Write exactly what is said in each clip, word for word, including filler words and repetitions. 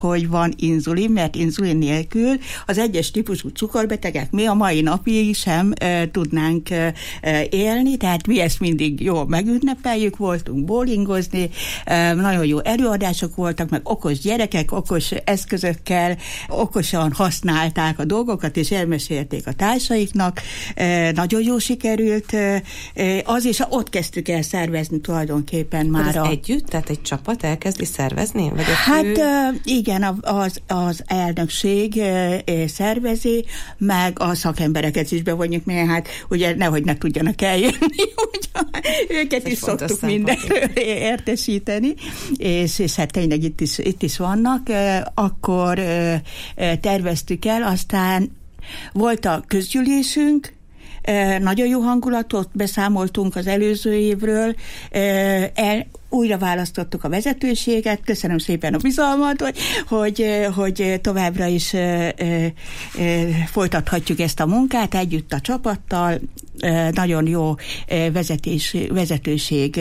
hogy van inzulin, mert inzulin nélkül az egyes típusú cukorbetegek mi a mai napig sem e, tudnánk e, élni, tehát mi ezt mindig jól megünnepeljük, voltunk bowlingozni, e, nagyon jó előadások voltak, meg okos gyerekek, okos eszközökkel, okosan használták a dolgokat, és elmesélték a társaiknak. E, nagyon jó sikerült. E, az is, ott kezdtük el szervezni tulajdonképpen már a... együtt? Tehát egy csapat elkezdi szervezni? Vagy hát ő... igen, az, az elnökség szervezi, meg a szakembereket is bevonjuk, mert hát ugye nehogy ne tudjanak eljönni, ugye őket is szoktuk mindenről értesíteni, és, és hát tényleg itt is, itt is vannak. Akkor terveztük el, aztán volt a közgyűlésünk, nagyon jó hangulatot, beszámoltunk az előző évről, el, újra választottuk a vezetőséget, köszönöm szépen a bizalmat, hogy, hogy, hogy továbbra is folytathatjuk ezt a munkát együtt a csapattal, nagyon jó vezetés, vezetőség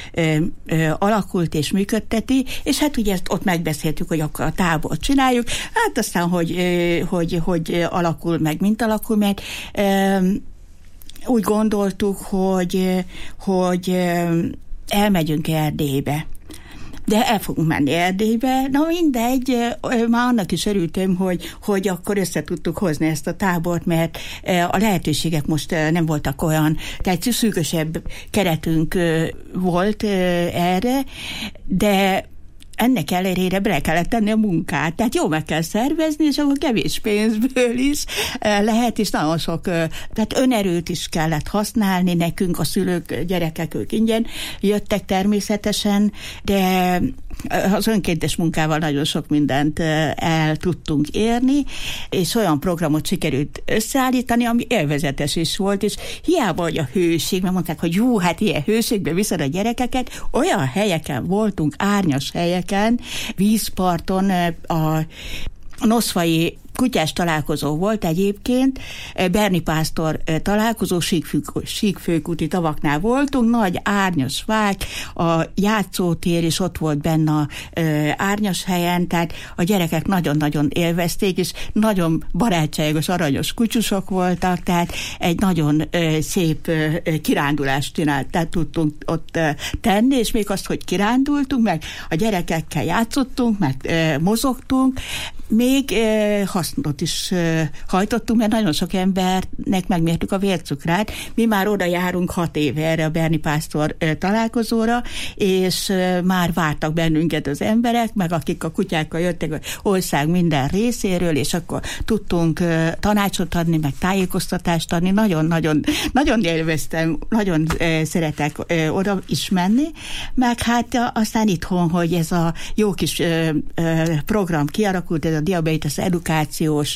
alakult és működteti, és hát ugye ezt ott megbeszéltük, hogy akkor a tábort csináljuk, hát aztán, hogy, hogy, hogy alakul meg, mint alakul, mert úgy gondoltuk, hogy, hogy elmegyünk Erdélybe. De el fogunk menni Erdélybe. Na mindegy, már annak is örültem, hogy, hogy akkor össze tudtuk hozni ezt a tábort, mert a lehetőségek most nem voltak olyan, tehát szűkösebb keretünk volt erre, de ennek ellenére bele kellett tenni a munkát. Tehát jó meg kell szervezni, és akkor kevés pénzből is lehet, és nagyon sok, tehát önerőt is kellett használni nekünk, a szülők, gyerekek, ők ingyen jöttek természetesen, de az önkéntes munkával nagyon sok mindent el tudtunk érni, és olyan programot sikerült összeállítani, ami élvezetes is volt, és hiába, hogy a hőség, mert mondták, hogy jó, hát ilyen hőségbe viszed a gyerekeket, olyan helyeken voltunk, árnyas helyeken, vízparton, a noszfai kutyás találkozó volt egyébként, Berni pásztor találkozó, Síkfőkúti tavaknál voltunk, nagy árnyas fák, a játszótér is ott volt benne a árnyas helyen, tehát a gyerekek nagyon-nagyon élvezték, és nagyon barátságos, aranyos kutyusok voltak, tehát egy nagyon szép kirándulást csinált, tehát tudtunk ott tenni, és még azt, hogy kirándultunk, meg a gyerekekkel játszottunk, meg mozogtunk, még hasznot is hajtottunk, mert nagyon sok embernek megmértük a vércukrát. Mi már oda járunk hat éve erre a Berni pásztor találkozóra, és már vártak bennünket az emberek, meg akik a kutyákkal jöttek az ország minden részéről, és akkor tudtunk tanácsot adni, meg tájékoztatást adni. Nagyon-nagyon nagyon élveztem, nagyon szeretek oda is menni, meg hát aztán itthon, hogy ez a jó kis program kialakult, ez a diabetes edukációs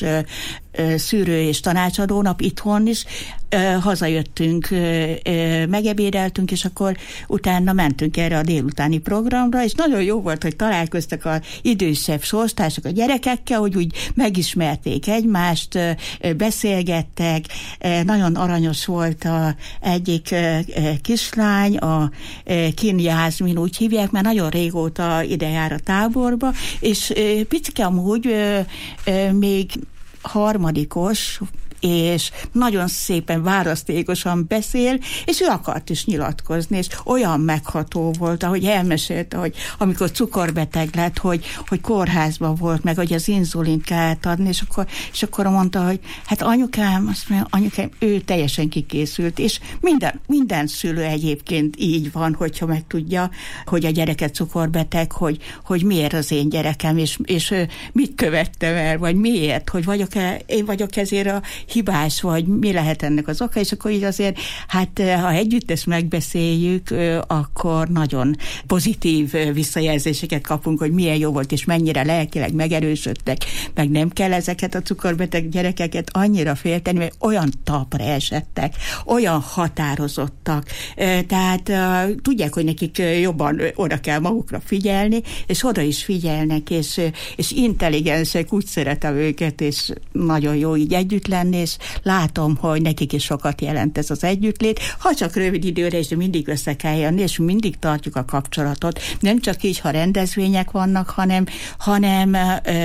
szűrő és tanácsadónap itthon is. Hazajöttünk, megebédeltünk, és akkor utána mentünk erre a délutáni programra, és nagyon jó volt, hogy találkoztak az idősebb sorstársak a gyerekekkel, hogy úgy megismerték egymást, beszélgettek, nagyon aranyos volt a egyik kislány, a Kin Jászmin úgy hívják, mert nagyon régóta ide jár a táborba, és picike amúgy még harmadikos, és nagyon szépen választékosan beszél, és ő akart is nyilatkozni, és olyan megható volt, ahogy elmesélte, hogy amikor cukorbeteg lett, hogy, hogy kórházban volt, meg hogy az inzulint kellett adni, és akkor, és akkor mondta, hogy hát anyukám, azt mondja, anyukám, ő teljesen kikészült, és minden, minden szülő egyébként így van, hogyha megtudja, hogy a gyereke cukorbeteg, hogy, hogy miért az én gyerekem, és, és mit követtem el, vagy miért, hogy vagyok-e, én vagyok ezért a hibás, vagy mi lehet ennek az oka, és akkor így azért, hát ha együtt ezt megbeszéljük, akkor nagyon pozitív visszajelzéseket kapunk, hogy milyen jó volt, és mennyire lelkileg megerősödtek, meg nem kell ezeket a cukorbeteg gyerekeket annyira félteni, mert olyan talpra esettek, olyan határozottak, tehát tudják, hogy nekik jobban oda kell magukra figyelni, és oda is figyelnek, és, és intelligensek, úgy szeretem őket, és nagyon jó így együtt lenni, és látom, hogy nekik is sokat jelent ez az együttlét, ha csak rövid időre is, de mindig össze kell jönni, és mindig tartjuk a kapcsolatot. Nem csak így, ha rendezvények vannak, hanem, hanem